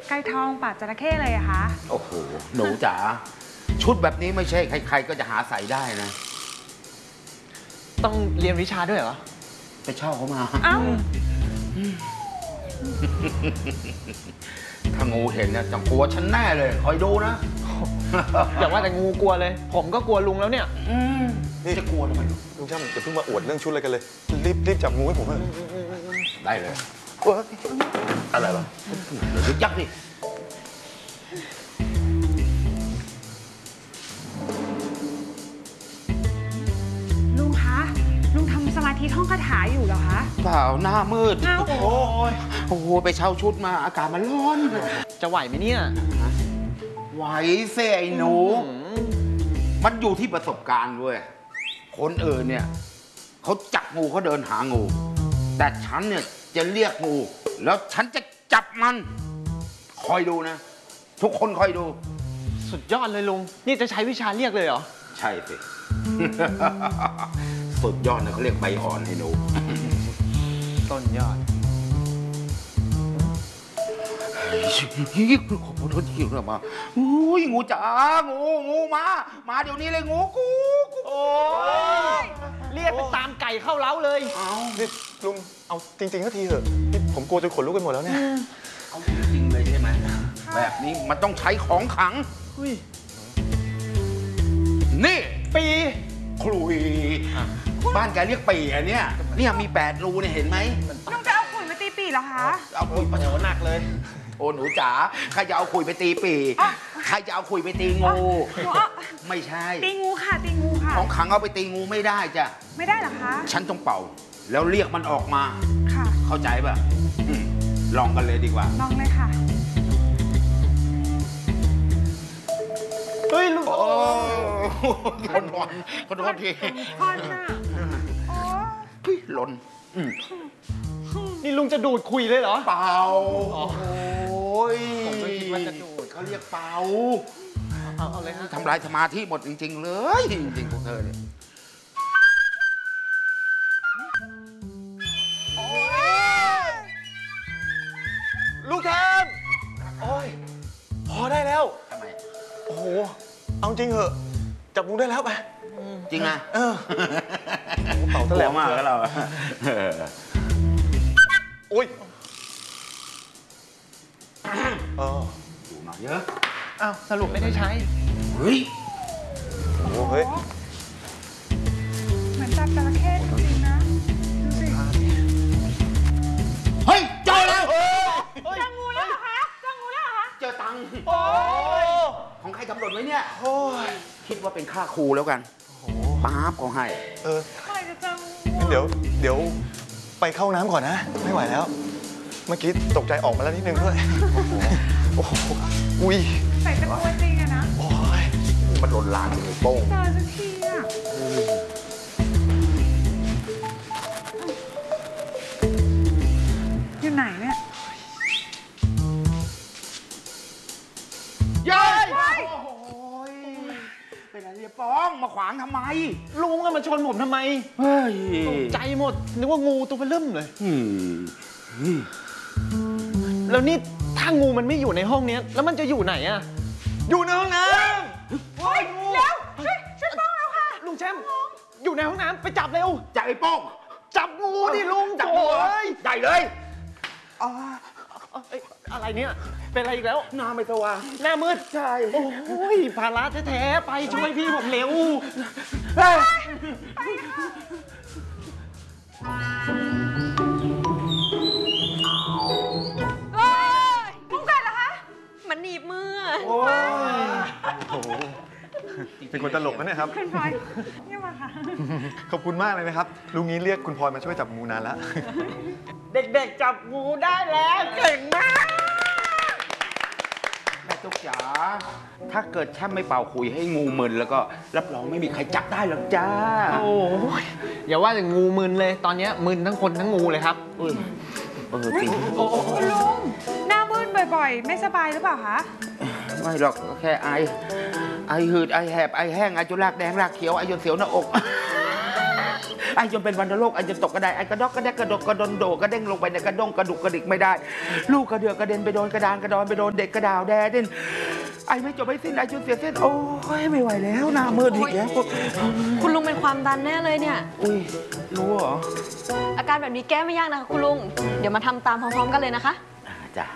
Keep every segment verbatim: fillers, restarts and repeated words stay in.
ไก่ทองปากจระเข้เลยอะคะโอ้โหหนูจ๋าชุดแบบนี้ไม่ใช่ใครๆก็จะหาใส่ได้นะต้องเรียนวิชาด้วยเหรอไปเช่าเขามาเอ้าถ้างูเห็นเนี่ยจะกลัวฉันแน่เลยคอยดูนะอย่าว่าแต่งูกลัวเลยผมก็กลัวลุงแล้วเนี่ยนี่จะกลัวทำไมลุงช่างอย่าเพิ่งมาอวดเรื่องชุดอะไรกันเลยรีบรีบจับงูให้ผมเลยได้เลยอะไรวะเดี๋ยวยักษ์ดิลุงคะลุงทำสมาธิท่องคาถาอยู่เหรอคะเปล่าหน้ามืดโอ้โหโอ้โหไปเช่าชุดมาอากาศมันร้อนจะไหวไหมเนี่ยไหวเสียไอ้หนูมันอยู่ที่ประสบการณ์ด้วยคนอื่นเนี่ยเขาจับงูเขาเดินหางูแต่ฉันเนี่ยจะเรียกงูแล้วฉันจะจับมันคอยดูนะทุกคนคอยดูสุดยอดเลยลุงนี่จะใช้วิชาเรียกเลยเหรอใช่สิ สุดยอดนะเขาเรียกใบอ่อนให้หนูต้นยอดขอโทษทีนะมาอุ้ยงูจ๋างูงูมามาเดี๋ยวนี้เลยงูกูโอ้ยเรียกไปตามไก่เข้าเล้าเลยเอานี่ลุงเอาจริงๆก็ทีเถอะนี่ผมกลัวจนขนลุกกันหมดแล้วเนี่ยเอาจริงๆเลยใช่ไหมแบบนี้มันต้องใช้ของขังนี่ปีคลุยบ้านแกเรียกปีอันเนี้ยเนี่ยมีแปดรูเนี่ยเห็นไหมลุงจะเอาขุยมาตีปีเหรอคะเอาขุยมาโหหนักเลยโอ้หนูจ๋าใครจะเอาขุยไปตีปีใครจะเอาขุยไปตีงูไม่ใช่ตีงูค่ะตีงูค่ะของขังเอาไปตีงูไม่ได้จ้ะไม่ได้เหรอคะฉันต้องเป่าแล้วเรียกมันออกมาค่ะเข้าใจป่ะลองกันเลยดีกว่าลองเลยค่ะเฮ้ยลุงโอ้คนร้อนคนร้อนทีคนน่ะโอ้พี่หล่นนี่ลุงจะดูดคุยเลยเหรอเป่าโอ้ยผมไม่คิดว่าจะดูดเขาเรียกเป่าเอาเอาเลยฮะทำลายสมาธิหมดจริงๆเลยจริงๆพวกเธอเนี่ยลูกแทนโอ้ยพอได้แล้วทำไมโอ้โหเอาจริงเหอะจับงูได้แล้วไปจริงนะเออเป่าทะเลมากแล้วเราโอ้ยเออดูหน่อยเยอะอ้าวสรุปไม่ได้ใช้เฮ้ยโอ้เฮ้ยเหมือนจับจระเข้จริงๆนะดูสิเฮ้ยเจอแล้วเจองูแล้วเหรอคะเจองูแล้วเหรอคะเจอตังค์โอ้ยของใครกำหนดไว้เนี่ยโอ้ยคิดว่าเป็นค่าครูแล้วกันป๊าบก็ให้เออเมื่อไหร่จะเจองูเดี๋ยวเดี๋ยวไปเข้าน้ำก่อนนะไม่ไหวแล้วเมื่อกี้ตกใจออกมาแล้วนิดนึงด้วยโอ้โหอุ้ยใส่เป็นตัวจริงอะนะโอ้ยมันโดนล้างเลยโป้งเจอสักทีอะอยู่ไหนเนี่ยเย้ยโอ้โหเป็นอะไรเนี่ยป้องมาขวางทำไมลุงอะมาชนผมทำไมเฮ้ยตกใจหมดนึกว่างูตัวเริ่มเลยแล้วนี่ถ้างูมันไม่อยู่ในห้องนี้แล้วมันจะอยู่ไหนอะอยู่ในห้องน้ำเฮ้ยเร็วช่วยป้องแล้วค่ะลุงแชมป์อยู่ในห้องน้ำไปจับเร็วจับไอ้ป้องจับงูดิลุงจับงูเลยใหญ่เลยอะไรเนี่ยเป็นอะไรอีกแล้วหน้าไม่สว่างหน้ามืดใช่โอ้ยภาระแท้ๆไปช่วยพี่ผมเร็วไปมุ้งกัดเหรอคะมันหนีบมือโอ้โหเป็นคนตลกนะเนี่ยครับคุณพลอยนี่มาค่ะขอบคุณมากเลยนะครับลุงนี้เรียกคุณพลอยมาช่วยจับงูนานแล้วเด็กๆจับงูได้แล้วเก่งมากแม่ตุ๊กจ๋าถ้าเกิดแช่ไม่เป่าขุยให้งูมึนแล้วก็รับรองไม่มีใครจับได้หรอกจ้าโอ้ยอย่าว่าแต่งูมึนเลยตอนนี้มึนทั้งคนทั้งงูเลยครับเออเออจริงคุณลุงหน้ามืดบ่อยๆไม่สบายหรือเปล่าคะไม่หรอกแค่ไอไอหืดไอแหบไอแห้งไอจนรากแดงรากเขียวไอจนเสียวหน้าอกไอ้จนเป็นวัณโรคไอ้จนตกกระไดไอ้กระดอกกระแดกกระดกกระดนโดกระเด้งลงไปในกระด้งกระดุกกระดิกไม่ได้ลูกกระเดือกกระเด็นไปโดนกระดานกระดอนไปโดนเด็กกระดาวแดเด่นไอ้ไม่จบไม่สิ้นไอ้จนเสียเส้นโอ้ยไม่ไหวแล้วหน้ามืดอีกแล้วคุณลุงเป็นความดันแน่เลยเนี่ยอุ้ยรู้เหรออาการแบบนี้แก้ไม่ยากนะคะคุณลุง เดี๋ยวมาทำตามพร้อมๆกันเลยนะคะอ่าจ้ะ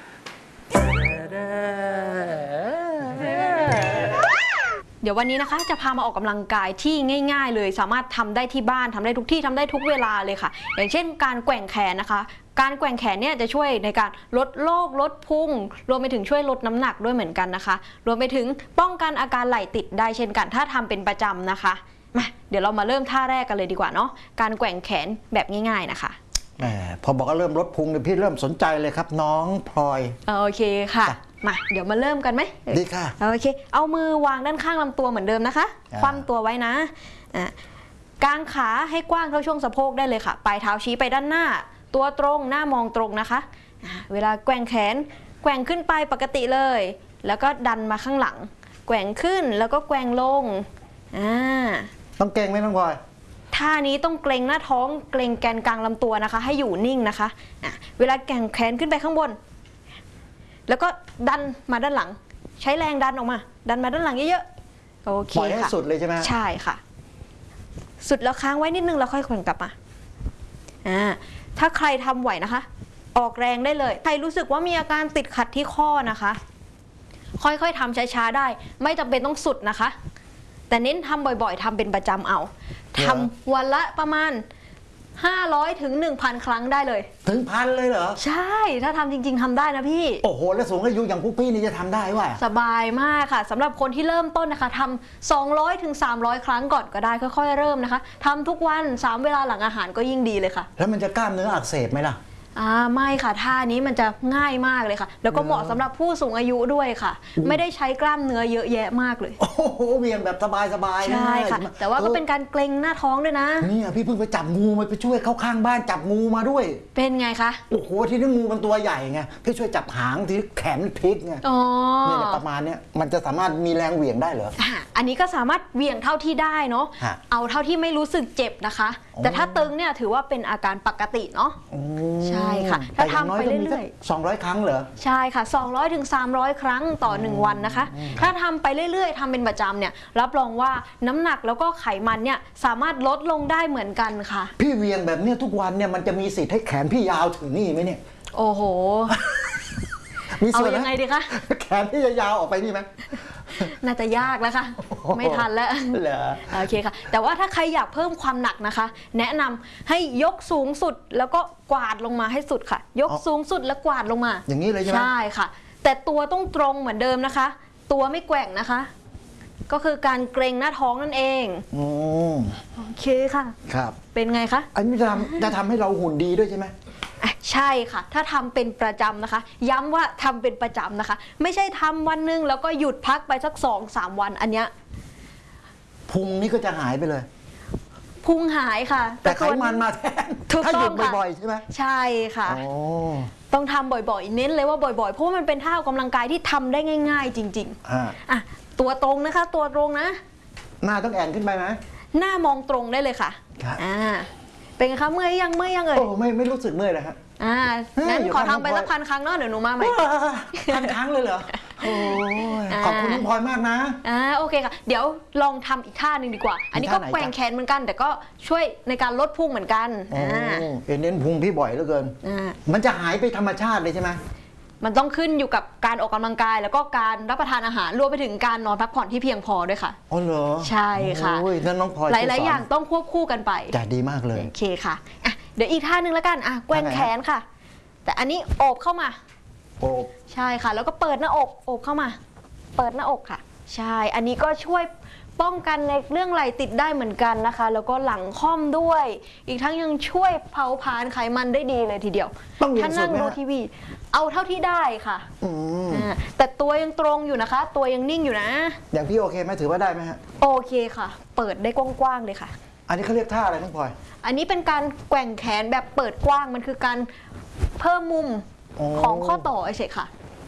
เดี๋ยววันนี้นะคะจะพามาออกกำลังกายที่ง่ายๆเลยสามารถทำได้ที่บ้านทำได้ทุกที่ทำได้ทุกเวลาเลยค่ะ อย่างเช่นการแกว่งแขนนะคะ การแกว่งแขนเนี่ยจะช่วยในการลดโรคลดพุงรวมไปถึงช่วยลดน้ำหนักด้วยเหมือนกันนะคะ รวมไปถึงป้องกันอาการไหล่ติดได้เช่นกันถ้าทำเป็นประจำนะคะมาเดี๋ยวเรามาเริ่มท่าแรกกันเลยดีกว่าเนาะการแกว่งแขนแบบง่ายๆนะคะแหมพอบอกว่าเริ่มลดพุงเนี่ยพี่เริ่มสนใจเลยครับน้องพลอยโอเคค่ะมาเดี๋ยวมาเริ่มกันไหมดีค่ะโอเคเอามือวางด้านข้างลำตัวเหมือนเดิมนะคะอ่าคว่ำตัวไว้นะอ่ะกางขาให้กว้างเท่าช่วงสะโพกได้เลยค่ะปลายเท้าชี้ไปด้านหน้า ตัวตรงหน้ามองตรงนะคะอ่ะเวลาแกว่งแขนแกว่งขึ้นไปปกติเลย แล้วก็ดันมาข้างหลัง แกว่งขึ้นแล้วก็แกว่งลงอ่าต้องเก่งไหมน้องพลอยท่านี้ต้องเกรงหน้าท้องเกรงแกนกลางลำตัวนะคะ ให้อยู่นิ่งนะคะอ่ะเวลาแกว่งแขนขึ้นไปข้างบน แล้วก็ดันมาด้านหลัง ใช้แรงดันออกมา ดันมาด้านหลังเยอะๆโอเคปล่อยให้ค่ะสุดเลยใช่ไหมใช่ค่ะ สุดแล้วค้างไว้นิดนึงแล้วค่อยแกว่งกลับมาอ่าถ้าใครทำไหวนะคะ ออกแรงได้เลยใครรู้สึกว่ามีอาการติดขัดที่ข้อนะคะ ค่อยๆทำช้าๆได้ ไม่จำเป็นต้องสุดนะคะ แต่เน้นทำบ่อยๆทำเป็นประจำเอาทำวันละประมาณห้าร้อยถึงหนึ่งพันครั้งได้เลยถึงพันเลยเหรอใช่ถ้าทำจริง ๆทำได้นะพี่โอ้โห แล้วสูงอายุอย่างพวกพี่นี่จะทำได้วะสบายมากค่ะสำหรับคนที่เริ่มต้นนะคะทำสองร้อยถึงสามร้อยครั้งก่อนก็ได้ค่อยๆเริ่มนะคะทำทุกวันสามเวลาหลังอาหารก็ยิ่งดีเลยค่ะแล้วมันจะกล้ามเนื้ออักเสบไหมล่ะอ่าไม่ค่ะท่านี้มันจะง่ายมากเลยค่ะ แล้วก็เหมาะสำหรับผู้สูงอายุด้วยค่ะ ไม่ได้ใช้กล้ามเนื้อเยอะแยะมากเลยโอ้โหเวียงแบบสบายๆใช่ค่ะง่ยๆแต่ว่าก็เป็นการเกรงหน้าท้องด้วยนะเนี่ยพี่เพิ่งไปจับงูมาไปช่วยเขาข้างบ้านจับงูมาด้วยเป็นไงคะโอ้โหที่นี่งูมันตัวใหญ่ไงพี่ช่วยจับหางที่แขนพลิกไงอ๋อเนี่ยประมาณเนี้ยมันจะสามารถมีแรงเหวี่ยงได้เหรออ่ะอันนี้ก็สามารถเหวี่ยงเท่าที่ได้เนาะฮะเอาเท่าที่ไม่รู้สึกเจ็บนะคะอ๋อแต่ถ้าตึงเนี่ยถือว่าเป็นอาการปกติเนาะโอ้ใช่ค่ะถ้าทำไปเรื่อยสองร้อยครั้งเหรอใช่ค่ะสองร้อยถึงสามร้อยครั้งต่อหนึ่งวันนะคะ ถ้าทำไปเรื่อยๆทำเป็นประจำเนี่ยรับรองว่าน้ำหนักแล้วก็ไขมันเนี่ยสามารถลดลงได้เหมือนกันค่ะพี่เวียงแบบเนี้ยทุกวันเนี่ยมันจะมีสิทธิ์ให้แขนพี่ยาวถึงนี่ไหมเนี่ยโอ้โหมีเอาส่วนหมยังไงดีคะแขนพี่จะยาวออกไปนี่ไหมน่าจะยากแล้วค่ะ ไม่ทันแล้วเหรอโอเคค่ะ แต่ว่าถ้าใครอยากเพิ่มความหนักนะคะ แนะนำให้ยกสูงสุดแล้วก็กวาดลงมาให้สุดค่ะ ยกสูงสุดแล้วกวาดลงมาอย่างนี้เลยใช่ไหมใช่ค่ะ แต่ตัวต้องตรงเหมือนเดิมนะคะ ตัวไม่แกว่งนะคะ ก็คือการเกรงหน้าท้องนั่นเองอืมโอเคค่ะครับเป็นไงคะอันนี้จะทำจะทำให้เราหุ่นดีด้วยใช่ไหมอ่ะใช่ค่ะ ถ้าทำเป็นประจำนะคะ ย้ำว่าทำเป็นประจำนะคะ ไม่ใช่ทำวันหนึงแล้วก็หยุดพักไปสักสองสามวันอันเนี้ยพุงนี่ก็จะหายไปเลยพุงหายค่ะแต่ไขส่วมันมาแทนถูกถ้าต้หอยุงดค่ะบ่อยๆใช่ไหมใช่ค่ะอ๋อต้องทำบ่อยๆ เน้นเลยว่าบ่อยๆ เพราะว่ามันเป็นท่าออกกำลังกายที่ทำได้ง่าย ๆ จริงอ่าๆอ่ะตัวตรงนะคะ ตัวตรงนะหน้าต้องแอนขึ้นไปไหมหน้ามองตรงได้เลยค่ะครับอ่าเป็นไงคะเมื่อยยังเมื่อยยังเอ่ยโอ้ไม่ไม่รู้สึกเมื่อยเลยฮะอ่าเฮ้ยงั้นเดี๋ยวขอก่อนทำไปน้องพลอยสักพันครั้งเนาะเดี๋ยวหนูมาใหม่พันครั้งเลยเหรอ โอ้ยอ่าขอบคุณน้องพลอยมากนะอ่าโอเคค่ะเดี๋ยวลองทำอีกท่าหนึ่งดีกว่า อันนี้ก็ท่าไหนแกว่งแขนเหมือนกัน แต่ก็ช่วยในการลดพุงเหมือนกันโอ้อ่าเอ็นเน้นพุงพี่บ่อยเหลือเกินอ่ามันจะหายไปธรรมชาติเลยใช่ไหมมันต้องขึ้นอยู่กับการออกกำลังกาย แล้วก็การรับประทานอาหารรวมไปถึงการนอนพักผ่อนที่เพียงพอด้วยค่ะอ๋อเหรอใช่ค่ะโอ้ยนั่นน้องพลอยหลาย ๆ อย่างต้องควบคู่กันไปจะดีมากเลยโอเคค่ะอ่ะ เดี๋ยวอีกท่าหนึ่งแล้วกันอ่ะแกว่งแขนค่ะ แต่อันนี้โอบเข้ามาโอ้ใช่ค่ะ แล้วก็เปิดหน้าอกโอบเข้ามา เปิดหน้าอกค่ะ ใช่ อันนี้ก็ช่วยป้องกันในเรื่องไหล่ติดได้เหมือนกันนะคะ แล้วก็หลังค่อมด้วย อีกทั้งยังช่วยเผาผลาญไขมันได้ดีเลยทีเดียวต้องเหวี่ยถ้างสุนั่ดงไหมดูฮะทีวี เอาเท่าที่ได้ค่ะอืมอ่าแต่ตัวยังตรงอยู่นะคะ ตัวยังนิ่งอยู่นะอย่างพี่โอเคไหมถือว่าได้ไหมฮะโอเคค่ะ เปิดได้กว้างๆเลยค่ะอันนี้เขาเรียกท่าอะไรน้องพลอยอันนี้เป็นการแกว่งแขนแบบเปิดกว้าง มันคือการเพิ่มมุมโอ้ของข้อต่อเฉยๆค่ะอ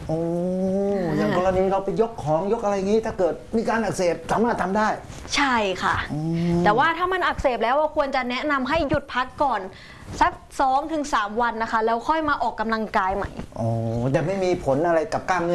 โอ้อย่างกรณีเราไปยกของยกอะไรอย่างนี้ ถ้าเกิดมีการอักเสบสามารถทำได้ใช่ค่ะ แต่ว่าถ้ามันอักเสบแล้วควรจะแนะนำให้หยุดพักก่อนสักสองถึงสามวันนะคะ แล้วค่อยมาออกกำลังกายใหม่อ๋อแต่ไม่มีผลอะไรกับกล้ามเนื้อ